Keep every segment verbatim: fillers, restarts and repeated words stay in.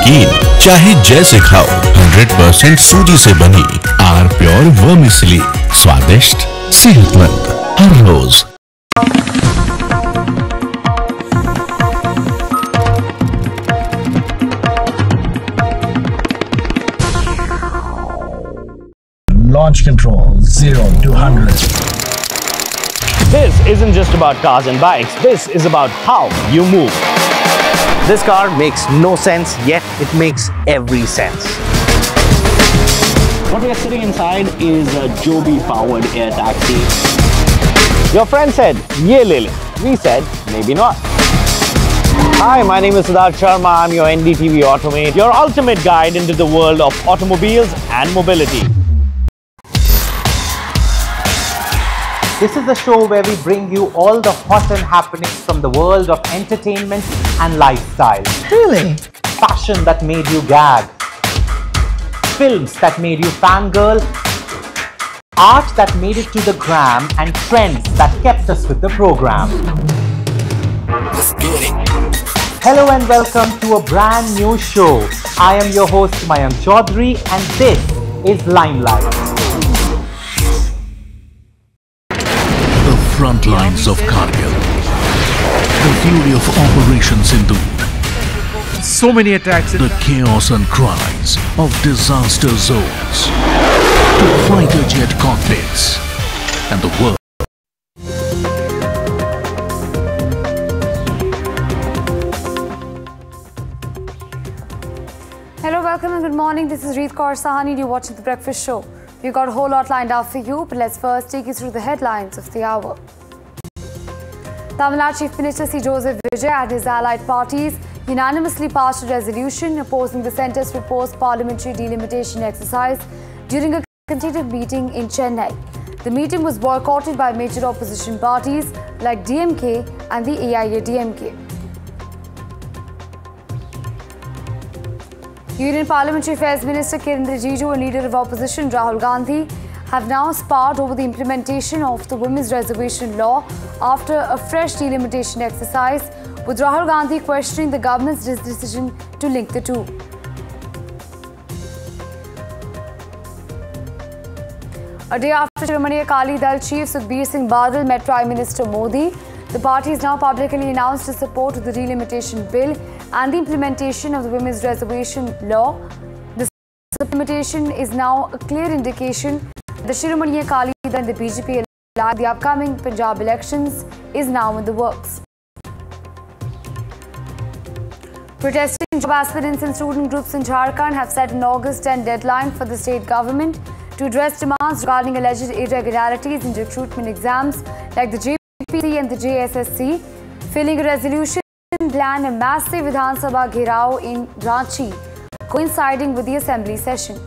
नमकीन चाहे जैसे खाओ, हंड्रेड परसेंट सूजी से बनी आर प्योर वर्मिसेली, स्वादिष्ट सेहतमंद हर रोज। Launch control zero to one hundred. This isn't just about cars and bikes, this is about how you move. This car makes no sense, yet it makes every sense. What we are sitting inside is a Joby powered air taxi. Your friend said, "Ye le le." We said, maybe not. Hi, my name is Siddharth Sharma. I'm your N D T V Automate, your ultimate guide into the world of automobiles and mobility. This is the show where we bring you all the hot and happenings from the world of entertainment and lifestyle. Really? Fashion that made you gag. Films that made you fangirl. Art that made it to the gram, and trends that kept us with the program. Let's get it. Hello and welcome to a brand new show. I am your host Mayank Chaudhary and this is Limelight. The front lines of Kargil. The fury of Operation Sindoor. So many attacks. The chaos and cries of disaster zones. To fighter jet cockpits. And the world. Hello, welcome and good morning. This is Reet Kaur Sahani. You're watching The Breakfast Show. We've got a whole lot lined up for you, but let's first take you through the headlines of the hour. Tamil Nadu Chief Minister C. Joseph Vijay and his allied parties unanimously passed a resolution opposing the Centre's proposed parliamentary delimitation exercise during a consultative meeting in Chennai. The meeting was boycotted by major opposition parties like D M K and the A I A D M K. Union Parliamentary Affairs Minister Kiren Rijiju and Leader of Opposition Rahul Gandhi have now sparred over the implementation of the Women's Reservation Law after a fresh delimitation exercise, with Rahul Gandhi questioning the government's decision to link the two. A day after Shiromani Akali Dal Chief Sukhbir Singh Badal met Prime Minister Modi, the party has now publicly announced its support to the delimitation bill and the implementation of the Women's Reservation Law. This implementation is now a clear indication that the Shiromani Akali Dal and the B J P alliance, the upcoming Punjab elections, is now in the works. Protesting job aspirants and student groups in Jharkhand have set an August tenth deadline for the state government to address demands regarding alleged irregularities in recruitment exams like the J P C and the J S S C, filing a resolution plan a massive Vidhan Sabha Ghirao in Ranchi, coinciding with the assembly session.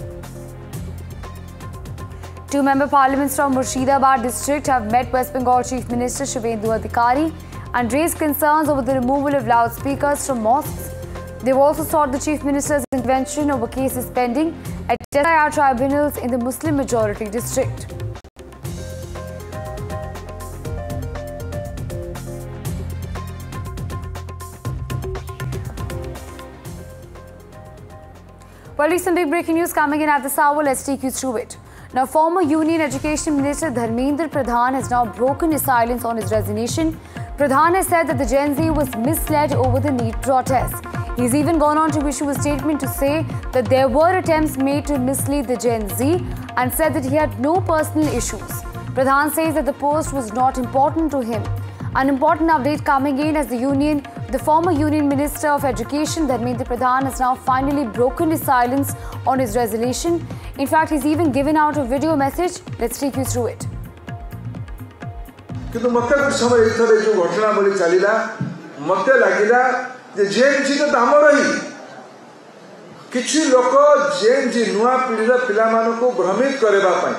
Two member parliaments from Murshidabad district have met West Bengal Chief Minister Shubhendu Adhikari and raised concerns over the removal of loudspeakers from mosques. They've also sought the Chief Minister's intervention over cases pending at S I R tribunals in the Muslim majority district. Well, recent big breaking news coming in at this hour. Let's take you through it. Now, former Union Education Minister Dharmendra Pradhan has now broken his silence on his resignation. Pradhan has said that the Gen Z was misled over the NEET protest. He's even gone on to issue a statement to say that there were attempts made to mislead the Gen Z and said that he had no personal issues. Pradhan says that the post was not important to him. An important update coming in as the union, the former Union Minister of Education, Dharmendra Pradhan, has now finally broken his silence on his resignation. In fact, he's even given out a video message. Let's take you through it. किंतु मत समय एथरे जो घटना बली चलीला मत लागिला जे JNG तो दामर ही किछि लोक जेएनजी नुआ पीढ़ीर पिला मानको को भ्रमित करबा पई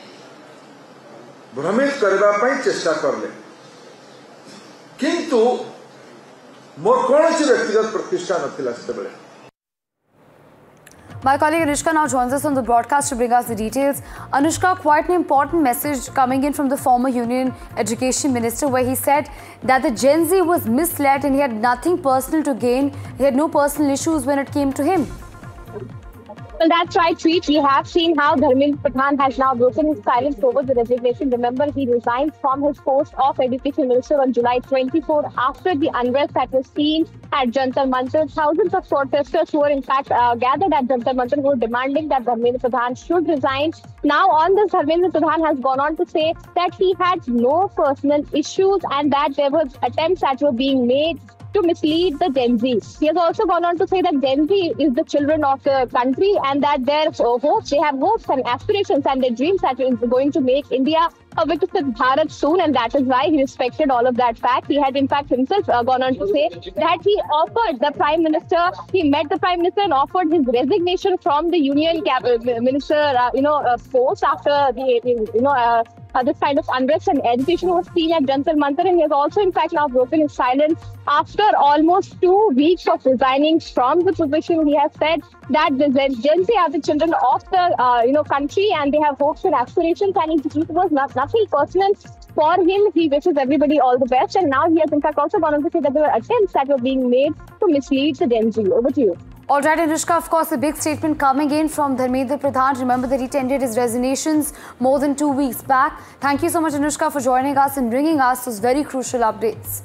भ्रमित करबा पई चेष्टा करले किंतु मोर कोनोसी व्यक्तिगत प्रतिष्ठा नथिला सेबले. My colleague Anushka now joins us on the broadcast to bring us the details. Anushka, quite an important message coming in from the former Union Education Minister, where he said that the Gen Z was misled and he had nothing personal to gain. He had no personal issues when it came to him. Well, that's right, Preet. We have seen how Dharmendra Pradhan has now broken his silence over the resignation. Remember, he resigned from his post of Education Minister on July twenty-fourth after the unrest that was seen at Jantar Mantar. Thousands of protesters who were in fact uh, gathered at Jantar Mantar were demanding that Dharmendra Pradhan should resign. Now on this, Dharmendra Pradhan has gone on to say that he had no personal issues and that there were attempts that were being made to mislead the Gen Z. He has also gone on to say that Gen Z is the children of the country and that their hopes, they have hopes and aspirations and their dreams that is going to make India a Viksit Bharat soon, and that is why he respected all of that fact. He had in fact himself uh, gone on to say that he offered the Prime Minister, he met the Prime Minister and offered his resignation from the Union Minister, uh, you know, uh, post after the, you know, uh, uh, this kind of unrest and agitation was seen at Jantar Mantar, and he has also in fact now broken his silence after almost two weeks of resigning from the position. He has said that the Gen Z are the children of the uh, you know country and they have hopes and aspirations, and it was not, nothing personal for him. He wishes everybody all the best, and now he has in fact also gone on to say that there were attempts that were being made to mislead the Gen Z. Over to you. All right, Anushka, of course, a big statement coming in from Dharmendra Pradhan. Remember that he tendered his resignations more than two weeks back. Thank you so much, Anushka, for joining us and bringing us those very crucial updates.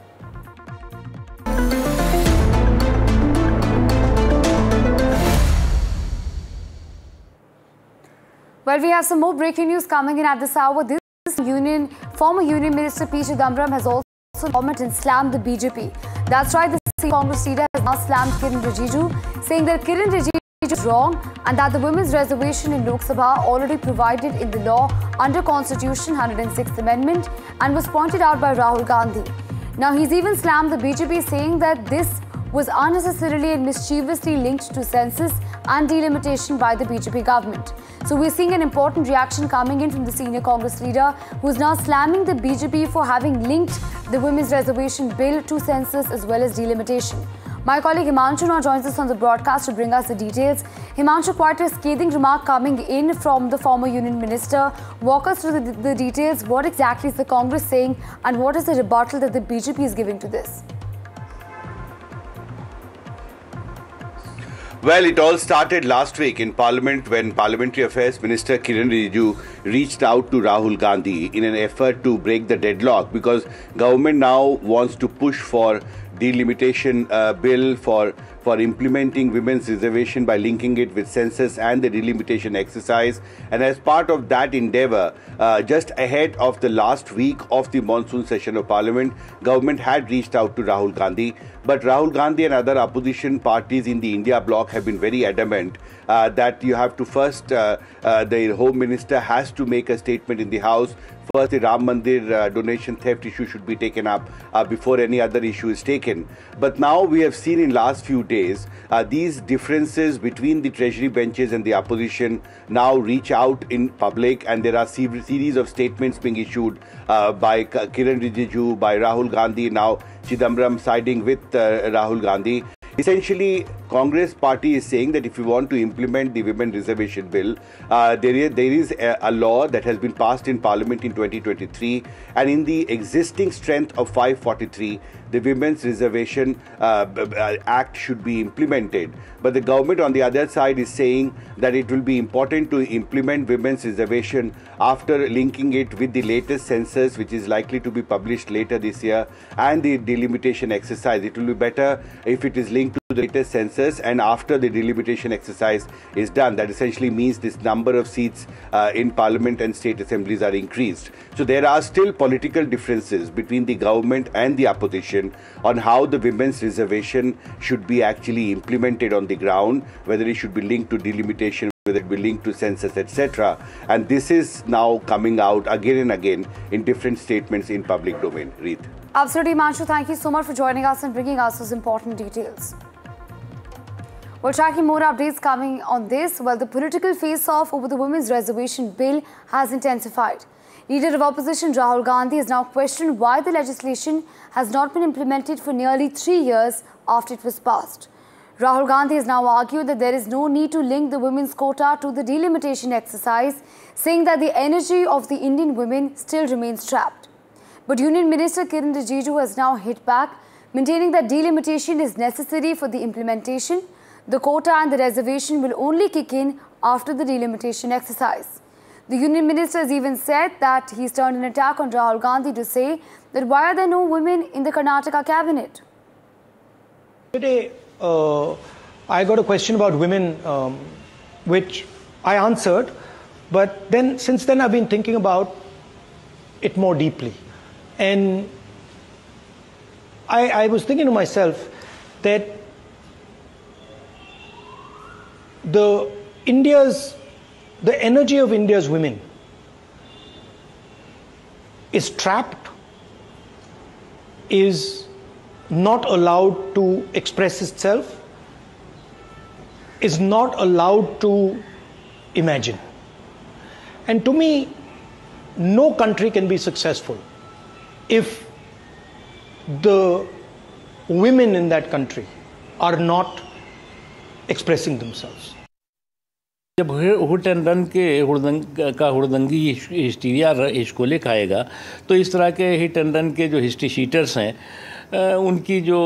Well, we have some more breaking news coming in at this hour. This union, former Union Minister P. Chidambaram has also commented and slammed the B J P. That's right, the Congress leader has now slammed Kiren Rijiju, saying that Kiren Rijiju is wrong and that the women's reservation in Lok Sabha already provided in the law under Constitution one hundred sixth Amendment and was pointed out by Rahul Gandhi. Now, he's even slammed the B J P, saying that this was unnecessarily and mischievously linked to census and delimitation by the B J P government. So we're seeing an important reaction coming in from the senior Congress leader, who's now slamming the B J P for having linked the women's reservation bill to census as well as delimitation. My colleague Himanshu now joins us on the broadcast to bring us the details. Himanshu, quite a scathing remark coming in from the former Union Minister. Walk us through the, the details. What exactly is the Congress saying and what is the rebuttal that the B J P is giving to this? Well, it all started last week in Parliament when Parliamentary Affairs Minister Kiren Rijiju reached out to Rahul Gandhi in an effort to break the deadlock, because government now wants to push for delimitation uh, bill for for implementing women's reservation by linking it with census and the delimitation exercise. And as part of that endeavor, uh, just ahead of the last week of the monsoon session of Parliament, government had reached out to Rahul Gandhi. But Rahul Gandhi and other opposition parties in the India bloc have been very adamant uh, that you have to first, uh, uh, the Home Minister has to make a statement in the House. First, the Ram Mandir uh, donation theft issue should be taken up uh, before any other issue is taken. But now we have seen in last few days, uh, these differences between the Treasury benches and the opposition now reach out in public, and there are a series of statements being issued uh, by Kiren Rijiju, by Rahul Gandhi, now Chidambaram siding with uh, Rahul Gandhi. Essentially, Congress party is saying that if you want to implement the women reservation bill, uh, there is, there is a, a law that has been passed in Parliament in twenty twenty-three, and in the existing strength of five forty-three, the Women's Reservation uh, Act should be implemented. But the government on the other side is saying that it will be important to implement women's reservation after linking it with the latest census, which is likely to be published later this year, and the delimitation exercise. It will be better if it is linked to the latest census and after the delimitation exercise is done. That essentially means this number of seats uh, in Parliament and state assemblies are increased. So there are still political differences between the government and the opposition on how the women's reservation should be actually implemented on the ground, whether it should be linked to delimitation, whether it be linked to census, et cetera. And this is now coming out again and again in different statements in public domain. Reet. Absolutely, Himanshu. Thank you so much for joining us and bringing us those important details. We're tracking more updates coming on this. Well, the political face-off over the women's reservation bill has intensified. Leader of opposition Rahul Gandhi has now questioned why the legislation has not been implemented for nearly three years after it was passed. Rahul Gandhi has now argued that there is no need to link the women's quota to the delimitation exercise, saying that the energy of the Indian women still remains trapped. But Union Minister Kiren Rijiju has now hit back, maintaining that delimitation is necessary for the implementation. The quota and the reservation will only kick in after the delimitation exercise. The Union Minister has even said that he's turned an attack on Rahul Gandhi to say that why are there no women in the Karnataka cabinet? Today, uh, I got a question about women, um, which I answered, but then since then I've been thinking about it more deeply. And I, I was thinking to myself that the India's, the energy of India's women is trapped, is not allowed to express itself, is not allowed to imagine. And to me, no country can be successful if the women in that country are not expressing themselves. जब हुट and run के हुड़दंग का हुड़दंगी hysteria हिस्कोले खाएगा तो इस तरह के hit and run के जो हिस्ट्री शीटर्स हैं उनकी जो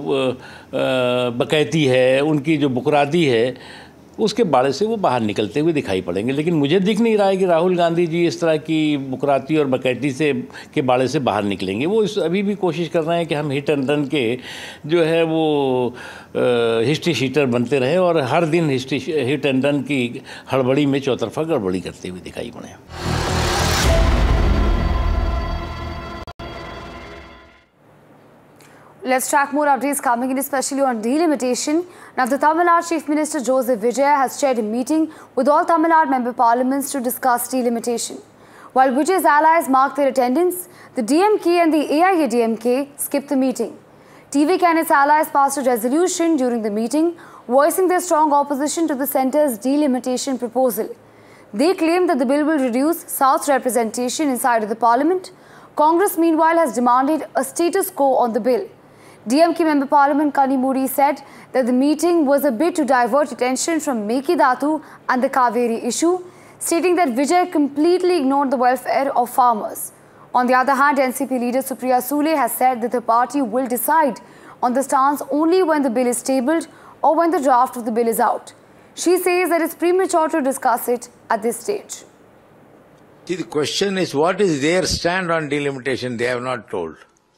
बकैती है, उनकी जो बुकरादी है, उसके बाड़े से वो बाहर निकलते हुए दिखाई पड़ेंगे। लेकिन मुझे दिख नहीं रहा है कि राहुल गांधी जी इस तरह की बुकराती और बकैती से के बाड़े से बाहर निकलेंगे। वो इस अभी भी कोशिश कर रहे हैं कि हम हिट एंड रन के जो है वो हिस्ट्री शीटर बनते रहे और हर दिन हिस्ट्री हिट एंड रन की हड़बड़ी में चौतरफा गड़बड़ी करते हुए दिखाई पड़े। Let's track more updates coming in, especially on delimitation. Now, the Tamil Nadu Chief Minister Joseph Vijay has chaired a meeting with all Tamil Nadu member parliaments to discuss delimitation. While Vijay's allies marked their attendance, the D M K and the A I A D M K skipped the meeting. T V K and its allies passed a resolution during the meeting, voicing their strong opposition to the centre's delimitation proposal. They claim that the bill will reduce South's representation inside of the parliament. Congress, meanwhile, has demanded a status quo on the bill. D M K Member Parliament Kanimuri said that the meeting was a bid to divert attention from Mekidatu and the Kaveri issue, stating that Vijay completely ignored the welfare of farmers. On the other hand, N C P leader Supriya Sule has said that the party will decide on the stance only when the bill is tabled or when the draft of the bill is out. She says that it's premature to discuss it at this stage. See, the question is, what is their stand on delimitation? They have not told.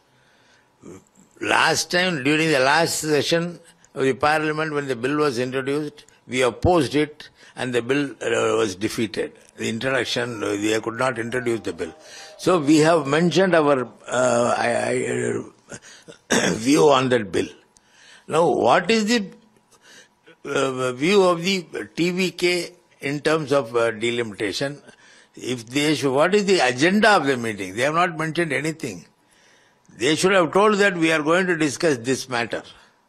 Last time, during the last session of the parliament, when the bill was introduced, we opposed it and the bill uh, was defeated. The introduction, uh, they could not introduce the bill. So we have mentioned our uh, I, I, uh, view on that bill. Now, what is the uh, view of the T V K in terms of uh, delimitation? If they should, what is the agenda of the meeting? They have not mentioned anything. They should have told that we are going to discuss this matter.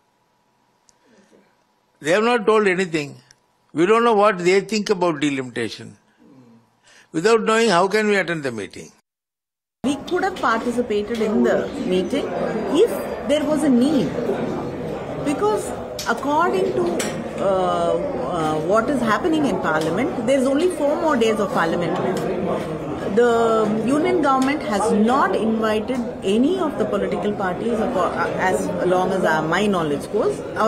They have not told anything. We don't know what they think about delimitation. Without knowing, how can we attend the meeting? We could have participated in the meeting if there was a need. Because according to uh, uh, what is happening in Parliament, there is only four more days of Parliament. The union government has not invited any of the political parties, as long as my knowledge goes.